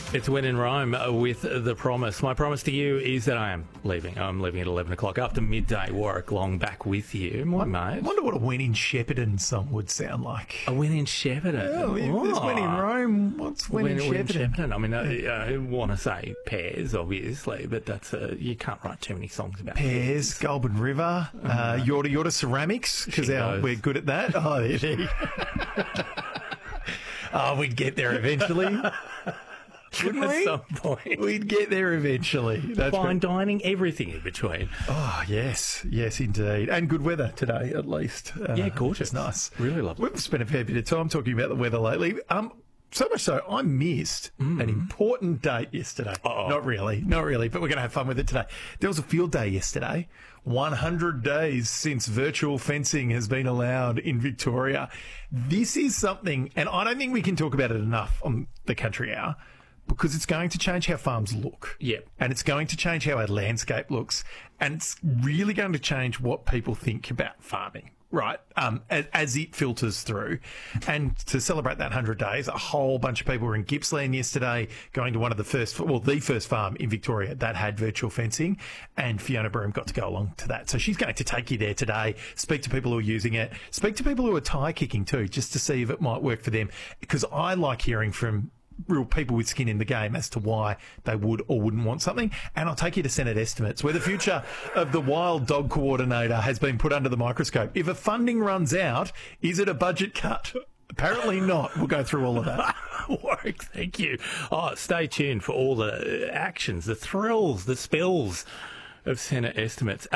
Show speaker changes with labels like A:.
A: It's When in Rome with The Promise. My promise to you is that I am leaving. I'm leaving at 11 o'clock after midday. Warwick Long back with you, my mate.
B: I wonder what a When in Shepparton song would sound like.
A: A When in Shepparton?
B: Yeah, there's When in Rome. What's When in Shepparton?
A: I mean, I want to say Pears, obviously, but that's you can't write too many songs about
B: Pears, Goulburn River, Yorta Yorta Ceramics, because we're good at that. Oh, we'd get there eventually. Wouldn't we?
A: At some point.
B: We'd get there eventually. That's
A: Fine dining, everything in between.
B: Oh, yes, indeed. And good weather today, at least.
A: Yeah, gorgeous.
B: It's nice.
A: Really lovely.
B: We've spent a fair bit of time talking about the weather lately. So much so, I missed an important date yesterday. Not really, but we're going to have fun with it today. There was a field day yesterday. 100 days since virtual fencing has been allowed in Victoria. This is something, and I don't think we can talk about it enough on the Country Hour, because it's going to change how farms look.
A: Yep.
B: And it's going to change how our landscape looks. And it's really going to change what people think about farming, right, as it filters through. And to celebrate that 100 days, a whole bunch of people were in Gippsland yesterday, going to the first farm in Victoria that had virtual fencing. And Fiona Broom got to go along to that. So she's going to take you there today, speak to people who are using it, speak to people who are tyre kicking too, just to see if it might work for them. Because I like hearing from real people with skin in the game as to why they would or wouldn't want something. And I'll take you to Senate estimates, where the future of the wild dog coordinator has been put under the microscope. If a funding runs out, is it a budget cut? Apparently not. We'll go through all of that.
A: Warwick, thank you. Stay tuned for all the actions, the thrills, the spills of Senate estimates.